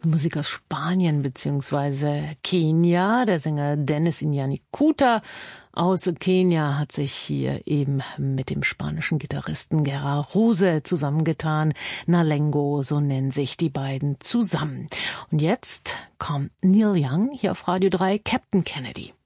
Musik aus Spanien bzw. Kenia. Der Sänger Dennis Inyanikuta aus Kenia hat sich hier eben mit dem spanischen Gitarristen Gerard Ruse zusammengetan. Nalengo, so nennen sich die beiden zusammen. Und jetzt kommt Neil Young hier auf Radio 3, Captain Kennedy.